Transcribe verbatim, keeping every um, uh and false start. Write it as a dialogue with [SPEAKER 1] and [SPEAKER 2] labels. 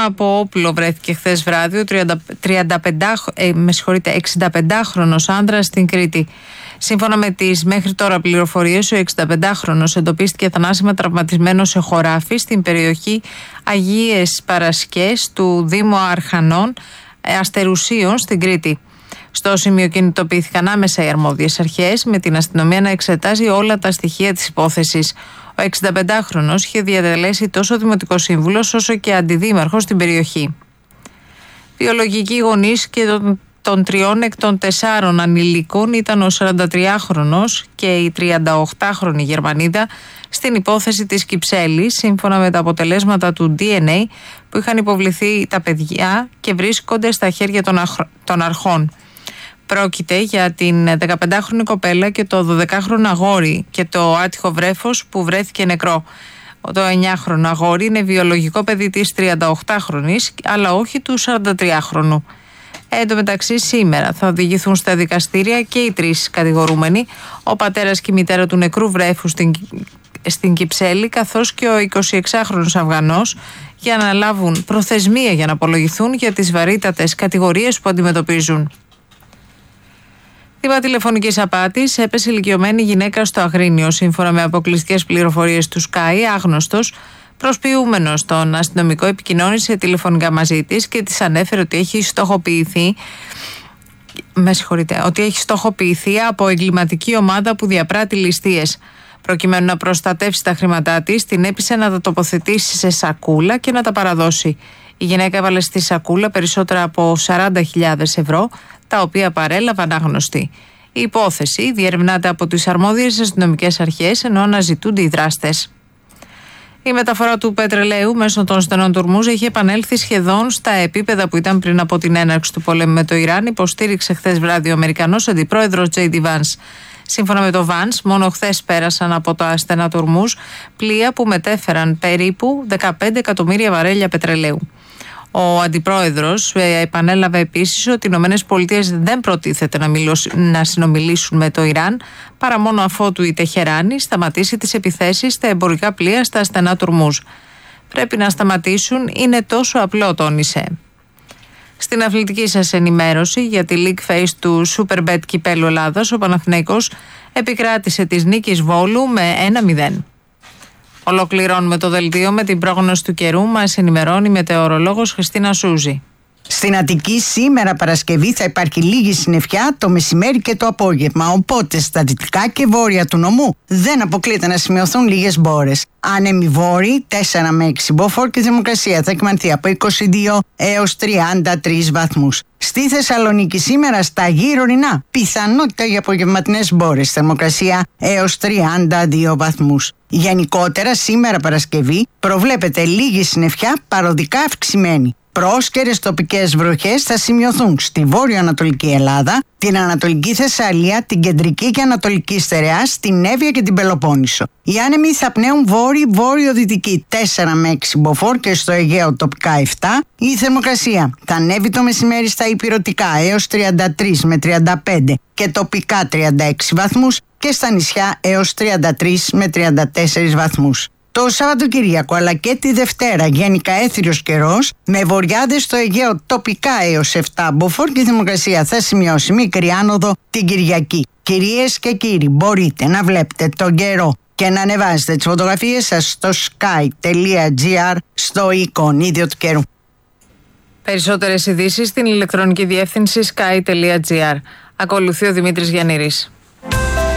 [SPEAKER 1] από όπλο βρέθηκε χθες βράδυ ο εξηνταπεντάχρονος άντρας στην Κρήτη. Σύμφωνα με τις μέχρι τώρα πληροφορίες, ο εξηνταπεντάχρονος εντοπίστηκε θανάσιμα τραυματισμένος σε χωράφι στην περιοχή Αγίες Παρασκές του Δήμου Αρχανών Αστερουσίων στην Κρήτη. Στο σημείο κινητοποιήθηκαν άμεσα οι αρμόδιες αρχές, με την αστυνομία να εξετάζει όλα τα στοιχεία της υπόθεσης. Ο εξηνταπεντάχρονος είχε διατελέσει τόσο δημοτικός σύμβουλος όσο και αντιδήμαρχος στην περιοχή. Βιολογικοί γονείς και των, των τριών εκ των τεσσάρων ανηλίκων ήταν ο σαραντατριάχρονος και η τριανταοκτάχρονη Γερμανίδα στην υπόθεση της Κυψέλης, σύμφωνα με τα αποτελέσματα του ντι εν έι που είχαν υποβληθεί τα παιδιά και βρίσκονται στα χέρια των, αχ, των αρχών. Πρόκειται για την δεκαπεντάχρονη κοπέλα και το δωδεκάχρονο αγόρι και το άτυχο βρέφος που βρέθηκε νεκρό. Το εννιάχρονο αγόρι είναι βιολογικό παιδί της τριανταοκτάχρονης, αλλά όχι του σαραντατριάχρονου. Εν τω μεταξύ, σήμερα θα οδηγηθούν στα δικαστήρια και οι τρεις κατηγορούμενοι, ο πατέρας και η μητέρα του νεκρού βρέφου στην, στην Κυψέλη, καθώς και ο εικοσιεξάχρονος Αφγανός, για να λάβουν προθεσμία για να απολογηθούν για τις βαρύτατες κατηγορίες που αντιμετωπίζουν. Θύμα τηλεφωνικής απάτης έπεσε ηλικιωμένη γυναίκα στο Αγρίνιο. Σύμφωνα με αποκλειστικές πληροφορίες του Sky, άγνωστος προσποιούμενος στον αστυνομικό επικοινώνησε τηλεφωνικά μαζί της και της ανέφερε ότι έχει στοχοποιηθεί, με συγχωρείτε, ότι έχει στοχοποιηθεί από εγκληματική ομάδα που διαπράττει ληστείες. Προκειμένου να προστατεύσει τα χρήματά της, την έπεισε να τα τοποθετήσει σε σακούλα και να τα παραδώσει. Η γυναίκα έβαλε στη σακούλα περισσότερα από σαράντα χιλιάδες ευρώ, τα οποία παρέλαβαν άγνωστοι. Η υπόθεση διερευνάται από τις αρμόδιες αστυνομικές αρχές, ενώ αναζητούνται οι δράστες. Η μεταφορά του πετρελαίου μέσω των στενών του Ορμούζ έχει επανέλθει σχεδόν στα επίπεδα που ήταν πριν από την έναρξη του πολέμου με το Ιράν, υποστήριξε χθες βράδυ ο Αμερικανός αντιπρόεδρος τζέι ντι Vance. Σύμφωνα με το Vance, μόνο χθες πέρασαν από τα στενά του Ορμούζ πλοία που μετέφεραν περίπου δεκαπέντε εκατομμύρια βαρέλια πετρελαίου. Ο αντιπρόεδρος επανέλαβε επίσης ότι οι ΗΠΑ δεν προτίθεται να, μιλώσει, να συνομιλήσουν με το Ιράν παρά μόνο αφότου η Τεχεράνη σταματήσει τις επιθέσεις στα εμπορικά πλοία στα στενά του Ορμούζ. Πρέπει να σταματήσουν, είναι τόσο απλό, τόνισε. Στην αθλητική σας ενημέρωση για τη League Phase του Superbet Κυπέλλου Ελλάδας, ο Παναθηναϊκός επικράτησε της νίκης Βόλου με ένα μηδέν. Ολοκληρώνουμε το δελτίο με την πρόγνωση του καιρού. Μας ενημερώνει η μετεωρολόγος Χριστίνα Σούζη.
[SPEAKER 2] Στην Αττική σήμερα Παρασκευή θα υπάρχει λίγη συννεφιά το μεσημέρι και το απόγευμα, οπότε στα δυτικά και βόρεια του νομού δεν αποκλείεται να σημειωθούν λίγες μπόρες. Άνεμοι βόρειοι τέσσερα με έξι μποφόρ και η θερμοκρασία θα εκμανθεί από είκοσι δύο έως τριάντα τρεις βαθμούς. Στη Θεσσαλονίκη σήμερα στα γύρω ορεινά πιθανότητα για απογευματινές μπόρες, θερμοκρασία έως τριάντα δύο βαθμούς. Γενικότερα σήμερα Παρασκευή προβλέπεται λίγη συννεφιά παροδικά αυξημένη. Πρόσκαιρες τοπικές βροχές θα σημειωθούν στη βόρειο-ανατολική Ελλάδα, την Ανατολική Θεσσαλία, την Κεντρική και Ανατολική Στερεά, στην Εύβοια και την Πελοπόννησο. Οι άνεμοι θα πνέουν βόρειο-βόρειο-δυτική τέσσερα με έξι μποφόρ και στο Αιγαίο τοπικά επτά. Η θερμοκρασία θα ανέβει το μεσημέρι στα ηπειρωτικά έως τριάντα τρεις με τριάντα πέντε και τοπικά τριάντα έξι βαθμούς και στα νησιά έως τριάντα τρεις με τριάντα τέσσερις βαθμούς. Το Σαββατοκύριακο αλλά και τη Δευτέρα γενικά έθριος καιρός με βοριάδες στο Αιγαίο τοπικά έως επτά μποφόρ και η θερμοκρασία θα σημειώσει μικρή άνοδο την Κυριακή. Κυρίες και κύριοι, μπορείτε να βλέπετε τον καιρό και να ανεβάζετε τις φωτογραφίες σας στο sky τελεία gr στο εικονίδιο του καιρού.
[SPEAKER 1] Περισσότερες ειδήσεις στην ηλεκτρονική διεύθυνση sky τελεία gr. Ακολουθεί ο Δημήτρης Γιαννήρης.